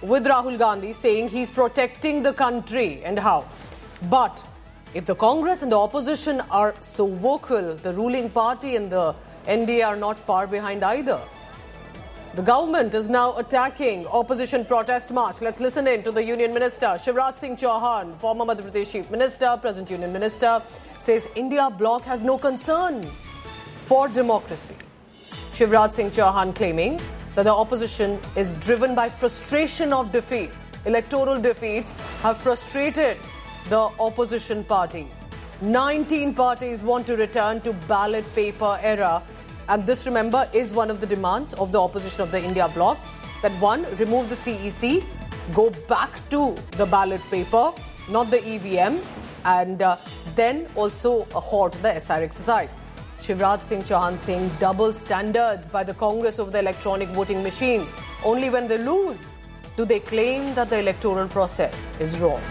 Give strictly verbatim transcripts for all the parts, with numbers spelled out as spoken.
with Rahul Gandhi, saying he's protecting the country and how. But if the Congress and the opposition are so vocal, the ruling party and the N D A are not far behind either. The government is now attacking opposition protest march. Let's listen in to the Union Minister, Shivraj Singh Chauhan, former Madhya Pradesh Chief Minister, present Union Minister, says India bloc has no concern for democracy. Shivraj Singh Chauhan claiming that the opposition is driven by frustration of defeats. Electoral defeats have frustrated the opposition parties. nineteen parties want to return to ballot paper era. And this, remember, is one of the demands of the opposition of the India bloc, that one, remove the C E C, go back to the ballot paper, not the E V M, and uh, then also halt the S R exercise. Shivraj Singh Chauhan saying double standards by the Congress over the electronic voting machines. Only when they lose do they claim that the electoral process is wrong.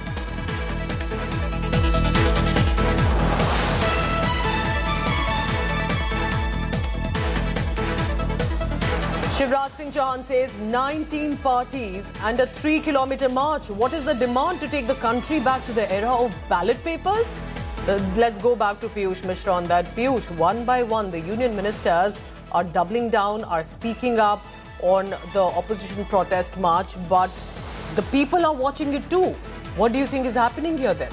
Shivraj Singh Chauhan says nineteen parties and a three kilometer march. What is the demand to take the country back to the era of ballot papers? Uh, let's go back to Piyush Mishra on that. Piyush, one by one, the union ministers are doubling down, are speaking up on the opposition protest march, but the people are watching it too. What do you think is happening here then?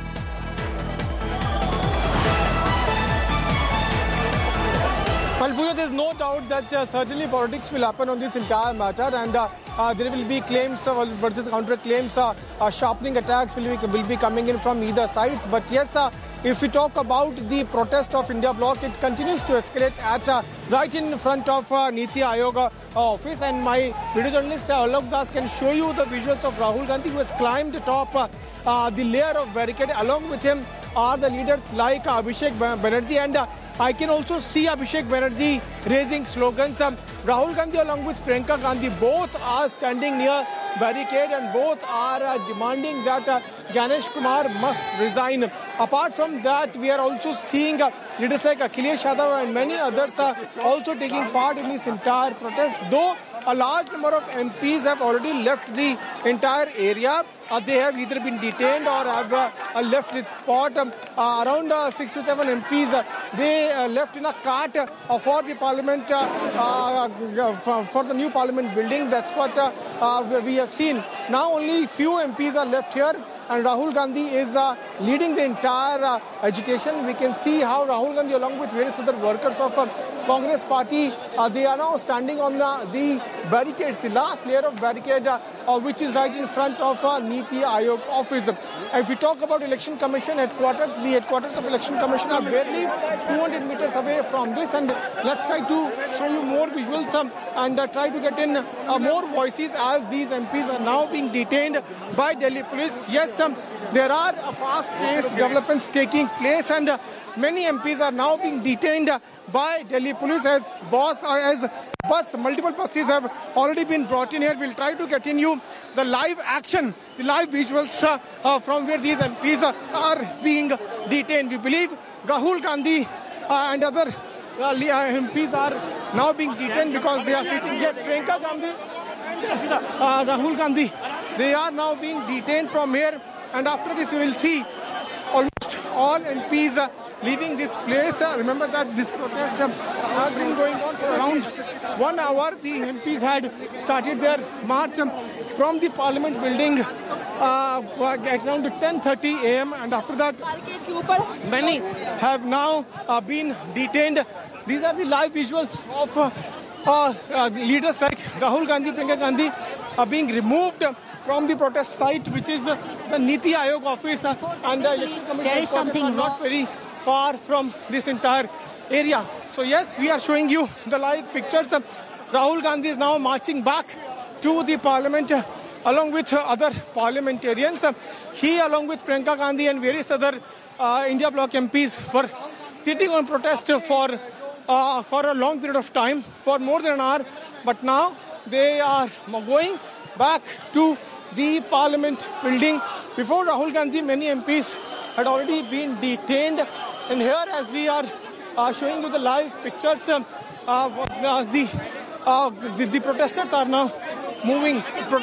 Well, Pooja, there is no doubt that uh, certainly politics will happen on this entire matter, and uh, uh, there will be claims uh, versus counter claims. Uh, uh, sharpening attacks will be, will be coming in from either sides. But yes, uh, if we talk about the protest of India bloc, it continues to escalate at uh, right in front of uh, Niti Aayog uh, office. And my video journalist uh, Alok Das can show you the visuals of Rahul Gandhi, who has climbed atop uh, uh, the layer of barricade. Along with him are the leaders like uh, Abhishek Banerjee, and uh, I can also see Abhishek Banerjee raising slogans. Um, Rahul Gandhi along with Priyanka Gandhi both are standing near barricade, and both are uh, demanding that uh, Ganesh Kumar must resign. Apart from that, we are also seeing uh, leaders like Akhilesh Yadav and many others uh, also taking part in this entire protest. Though a large number of M Ps have already left the entire area. Uh, they have either been detained or have uh, uh, left this spot. Um, uh, around uh, six to seven M Ps, uh, they uh, left in a cart uh, for the parliament, uh, uh, for, for the new parliament building. That's what uh, uh, we have seen. Now only few M Ps are left here, and Rahul Gandhi is uh, leading the entire uh, agitation. We can see how Rahul Gandhi, along with various other workers of uh, Congress party, uh, they are now standing on the, the barricades, the last layer of barricade, uh, uh, which is right in front of uh, Niti Aayog office. If we talk about Election Commission headquarters, the headquarters of Election Commission are barely two hundred meters away from this. And let's try to show you more visuals um, and uh, try to get in uh, more voices as these M Ps are now being detained by Delhi police. Yes, um, there are uh, fast-paced developments taking place, and uh, many M Ps are now being detained uh, by Delhi police as boss, uh, as bus, multiple buses have already been brought in here. We'll try to get in you the live action, the live visuals uh, uh, from where these M Ps uh, are being detained. We believe Rahul Gandhi uh, and other uh, M Ps are now being detained because they are sitting. Yes, Priyanka Gandhi and uh, Rahul Gandhi, they are now being detained from here. And after this, we will see almost all M Ps uh, leaving this place. Uh, remember that this protest uh, has been going on for around one hour. The M Ps had started their march um, from the Parliament building uh, at around ten thirty a m and after that, many have now uh, been detained. These are the live visuals of uh, uh, uh, leaders like Rahul Gandhi, Priyanka Gandhi uh, being removed from the protest site, which is uh, the Niti Aayog office, uh, and the uh, Election Commission there is something are not very far from this entire area. So yes, we are showing you the live pictures. Uh, Rahul Gandhi is now marching back to the parliament uh, along with uh, other parliamentarians. Uh, he, along with Priyanka Gandhi and various other uh, India bloc M Ps, were sitting on protest for uh, for a long period of time, for more than an hour. But now they are going back to the Parliament building. Before Rahul Gandhi, many M Ps had already been detained. And here, as we are uh, showing you the live pictures, um, uh, uh, the, uh, the the protesters are now moving.